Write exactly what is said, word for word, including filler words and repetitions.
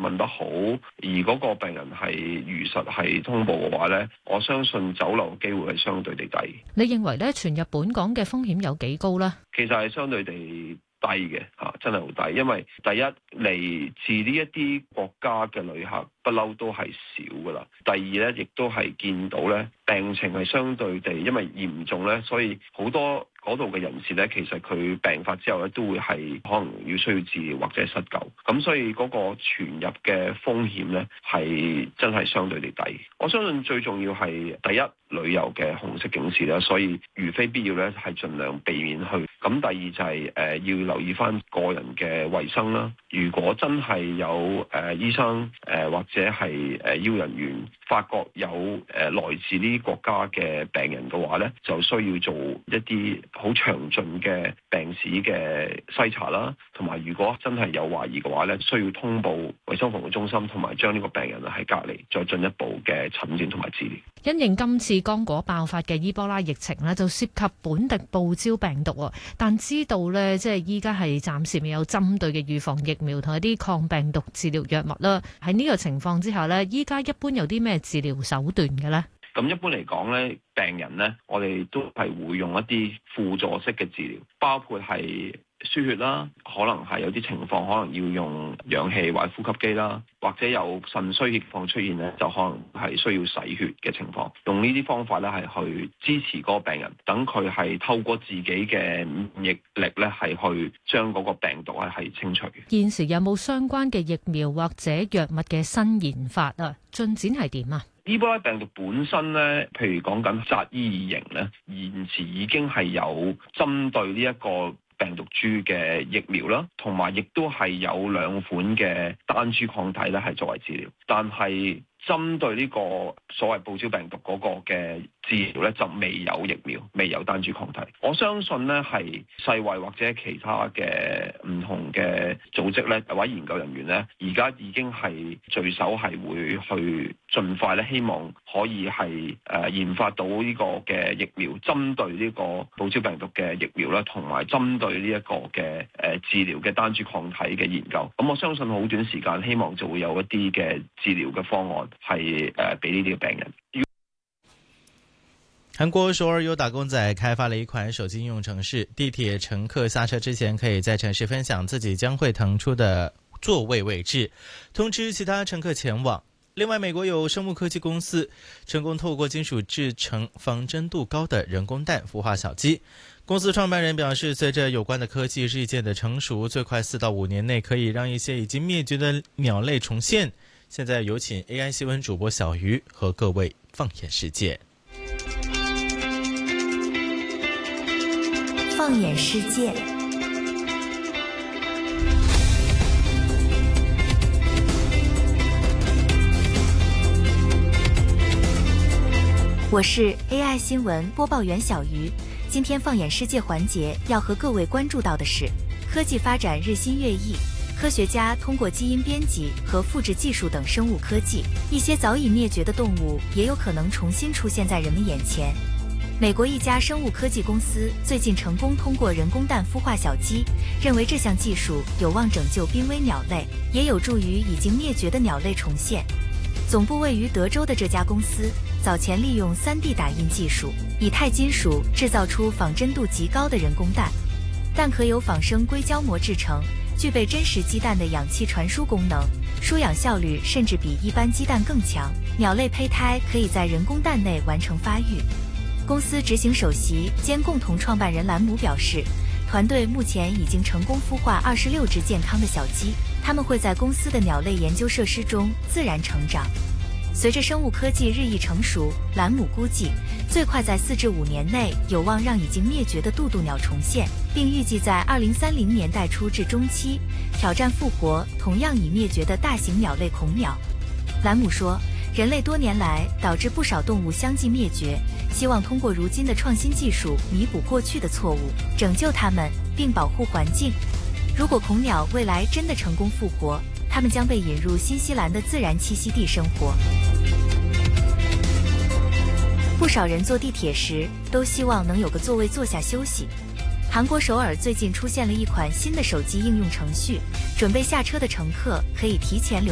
問得好，而嗰個病人係如實係通報嘅話呢，我相信走漏機會係相對地低。 你認為咧傳入本港嘅風險有幾高呢？ 其實係相對地低嘅嚇，真係好低，因為第一嚟自呢一啲國家嘅旅客不嬲都係少噶啦。第二咧，亦都係見到咧病情係相對地，因為嚴重咧，所以好多嗰度嘅人士咧，其實佢病發之後咧，都會係可能要需要治療或者失救。咁所以嗰個傳入嘅風險咧，係真係相對地低。我相信最重要係第一旅遊嘅紅色警示啦，所以如非必要咧，係盡量避免去。咁第二就係、是、誒、呃、要留意翻個人嘅衛生啦。如果真係有誒、呃、醫生誒、呃、或者係誒醫護人員發覺有誒、呃、來自呢啲國家嘅病人嘅話咧，就需要做一啲好詳盡嘅病史嘅篩查啦。同埋如果真係有懷疑嘅話咧，需要通報衛生防護中心，同埋將呢個病人喺隔離，再進一步嘅診斷同埋治療。 因應今次剛果爆發嘅伊波拉疫情咧，就涉及本地報招病毒啊，但知道咧，即係依家係暫時未有針對嘅預防疫苗同一啲抗病毒治療藥物啦。喺呢個情況之下咧，依家一般有啲咩治療手段嘅咧？ 咁一般嚟講咧，病人咧，我哋都係會用一啲輔助式嘅治療，包括係輸血啦，可能係有啲情況可能要用氧氣或者呼吸機啦，或者有腎衰竭況出現咧，就可能係需要洗血嘅情況。用呢啲方法咧，係去支持嗰個病人，等佢係透過自己嘅免疫力咧，係去將嗰個病毒咧係清除。 現時有冇相關嘅疫苗或者藥物嘅新研發啊？進展係點啊？ 伊波拉病毒本身咧，譬如講緊扎伊爾型咧，現時已經係有針對呢一個病毒株嘅疫苗啦，同埋亦都係有兩款嘅單株抗體咧，係作為治療，但係針對呢個所謂報招病毒嗰個嘅治療咧，就未有疫苗，未有單株抗體。我相信咧，係世衛或者其他嘅唔同嘅組織咧，或者研究人員咧，而家已經係聚首係會去盡快咧，希望可以係誒研發到呢個嘅疫苗，針對呢個報招病毒嘅疫苗啦，同埋針對呢一個嘅誒治療嘅單株抗體嘅研究。咁我相信好短時間，希望就會有一啲嘅治療嘅方案。係誒，俾呢啲嘅病人。 韓國首爾有打工仔開發了一款手機應用程式，地鐵乘客下車之前，可以在城市分享自己將會騰出的座位位置，通知其他乘客前往。另外，美國有生物科技公司成功透過金屬製成仿真度高的人工蛋孵化小雞。公司創辦人表示，隨着有關的科技日漸的成熟，最快四到五年內可以讓一些已經滅絕的鳥類重現。現在有請 A I 新聞主播小魚和各位放眼世界。 放眼世界，我是 A I 新聞播報員小魚。今天放眼世界環節要和各位關注到的是，科技發展日新月異。科學家通過基因編輯和複製技術等生物科技，一些早已滅絕的動物也有可能重新出現在人們眼前。美國一家生物科技公司最近成功通過人工蛋孵化小雞，認為這項技術有望拯救瀕危鳥類，也有助於已經滅絕的鳥類重現。總部位於德州的這家公司，早前利用 三 D 打印技術，以鈦金屬製造出仿真度極高的人工蛋，蛋可由仿生硅膠膜製成，具備真實雞蛋的氧氣傳輸功能，輸氧效率甚至比一般雞蛋更強。鳥類胚胎可以在人工蛋內完成發育。公司執行首席兼共同創辦人蘭姆表示，團隊目前已經成功孵化二十六隻健康的小雞，它們會在公司的鳥類研究設施中自然成長。隨着生物科技日益成熟，蘭姆估計最快在四至五年內有望讓已經滅絕的渡渡鳥重現，並預計在二零三零年代初至中期挑戰復活同樣已滅絕的大型鳥類恐鳥。蘭姆說，人類多年來導致不少動物相繼滅絕，希望通過如今的創新技術彌補過去的錯誤，拯救它們並保護環境。如果恐鳥未來真的成功復活，它們將被引入新西蘭的自然棲息地生活。不少人坐地鐵時都希望能有個座位坐下休息。韓國首爾最近出現了一款新的手機應用程序，準備下車的乘客可以提前留